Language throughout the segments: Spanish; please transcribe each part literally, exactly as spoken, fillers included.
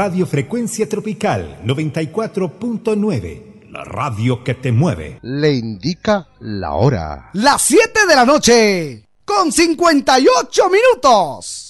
Radio Frecuencia Tropical noventa y cuatro punto nueve, la radio que te mueve. Le indica la hora. Las siete de la noche, con cincuenta y ocho minutos.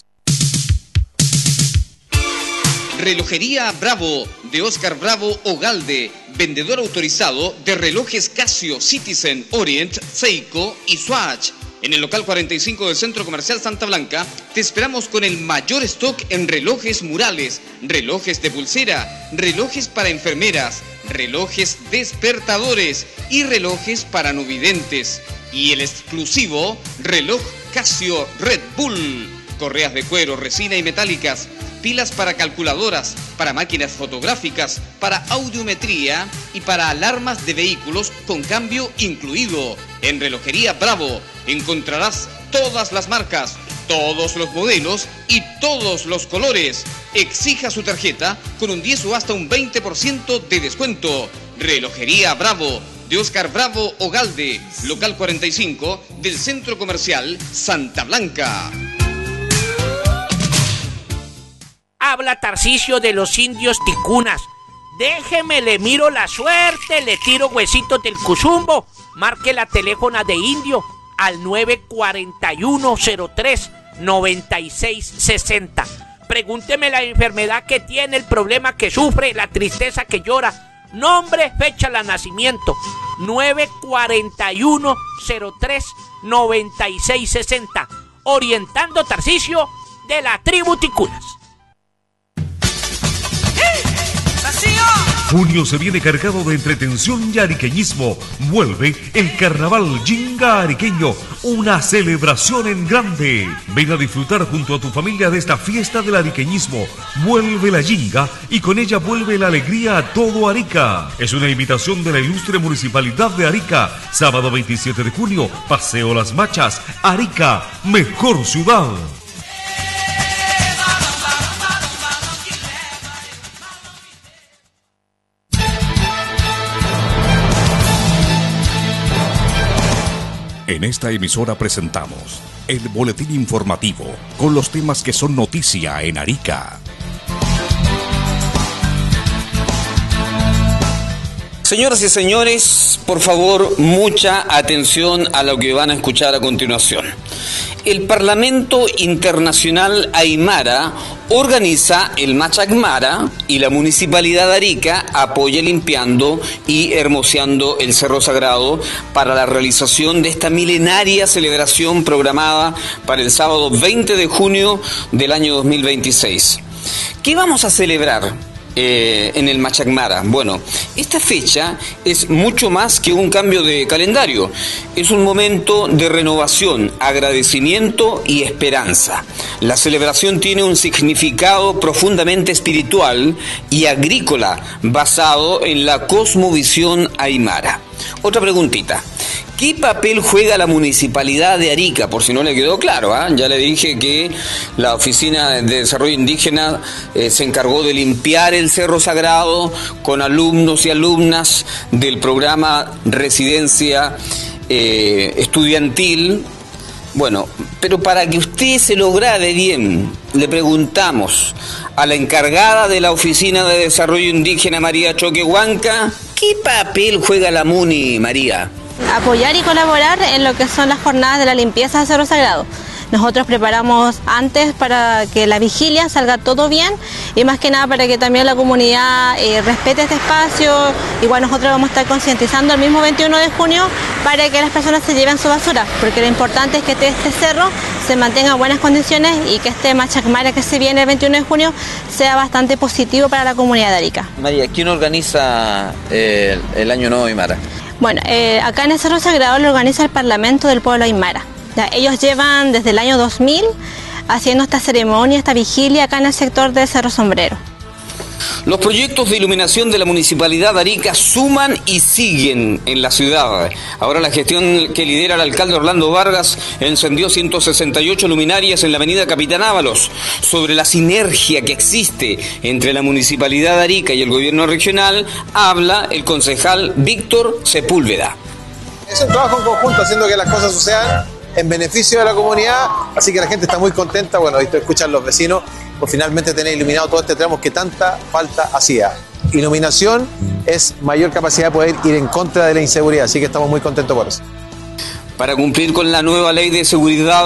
Relojería Bravo, de Oscar Bravo Ogalde, vendedor autorizado de relojes Casio, Citizen, Orient, Seiko y Swatch. En el local cuarenta y cinco del Centro Comercial Santa Blanca, te esperamos con el mayor stock en relojes murales, relojes de pulsera, relojes para enfermeras, relojes despertadores y relojes para no videntes. Y el exclusivo reloj Casio Red Bull, correas de cuero, resina y metálicas, pilas para calculadoras, para máquinas fotográficas, para audiometría y para alarmas de vehículos con cambio incluido. En Relojería Bravo encontrarás todas las marcas, todos los modelos y todos los colores. Exija su tarjeta con un diez o hasta un veinte por ciento de descuento. Relojería Bravo, de Oscar Bravo Ogalde, local cuarenta y cinco del Centro Comercial Santa Blanca. Habla Tarcisio de los indios ticunas. Déjeme, le miro la suerte, le tiro huesitos del cuzumbo. Marque la teléfona de Indio al nueve cuatro uno cero tres nueve seis seis cero. Pregúnteme la enfermedad que tiene, el problema que sufre, la tristeza que llora. Nombre, fecha de nacimiento. nueve cuatro uno cero tres nueve seis seis cero. Orientando Tarcisio de la tribu ticunas. Junio se viene cargado de entretención y ariqueñismo. Vuelve el Carnaval Yinga Ariqueño, una celebración en grande. Ven a disfrutar junto a tu familia de esta fiesta del ariqueñismo. Vuelve la Yinga y con ella vuelve la alegría a todo Arica. Es una invitación de la ilustre Municipalidad de Arica. Sábado veintisiete de junio, Paseo Las Machas, Arica, mejor ciudad. En esta emisora presentamos el boletín informativo con los temas que son noticia en Arica. Señoras y señores, por favor, mucha atención a lo que van a escuchar a continuación. El Parlamento Internacional Aymara organiza el Machacmara y la Municipalidad de Arica apoya limpiando y hermoseando el Cerro Sagrado para la realización de esta milenaria celebración programada para el sábado veinte de junio del año dos mil veintiséis. ¿Qué vamos a celebrar Eh, en el Machacmara? Bueno, esta fecha es mucho más que un cambio de calendario. Es un momento de renovación, agradecimiento y esperanza. La celebración tiene un significado profundamente espiritual y agrícola basado en la cosmovisión aymara. Otra preguntita. ¿Qué papel juega la Municipalidad de Arica? Por si no le quedó claro, ¿eh? Ya le dije que la Oficina de Desarrollo Indígena eh, se encargó de limpiar el Cerro Sagrado con alumnos y alumnas del programa Residencia eh, Estudiantil. Bueno, pero para que usted se lo grade bien, le preguntamos a la encargada de la Oficina de Desarrollo Indígena, María Choquehuanca, ¿qué papel juega la Muni, María? Apoyar y colaborar en lo que son las jornadas de la limpieza del Cerro Sagrado. Nosotros preparamos antes para que la vigilia salga todo bien y más que nada para que también la comunidad eh, respete este espacio. Igual nosotros vamos a estar concientizando el mismo veintiuno de junio para que las personas se lleven su basura, porque lo importante es que este, este cerro se mantenga en buenas condiciones y que este Machacmara que se viene el veintiuno de junio sea bastante positivo para la comunidad de Arica. María, ¿quién organiza eh, el Año Nuevo Aymara? Bueno, eh, acá en el Cerro Sagrado lo organiza el Parlamento del Pueblo Aymara. Ya, ellos llevan desde el año dos mil haciendo esta ceremonia, esta vigilia acá en el sector del Cerro Sombrero. Los proyectos de iluminación de la Municipalidad de Arica suman y siguen en la ciudad. Ahora la gestión que lidera el alcalde Orlando Vargas encendió ciento sesenta y ocho luminarias en la avenida Capitán Ábalos. Sobre la sinergia que existe entre la Municipalidad de Arica y el gobierno regional, habla el concejal Víctor Sepúlveda. Es un trabajo en conjunto, haciendo que las cosas sucedan en beneficio de la comunidad, así que la gente está muy contenta. Bueno, esto escuchan los vecinos por finalmente tener iluminado todo este tramo que tanta falta hacía. Iluminación es mayor capacidad de poder ir en contra de la inseguridad, así que estamos muy contentos por eso. Para cumplir con la nueva ley de seguridad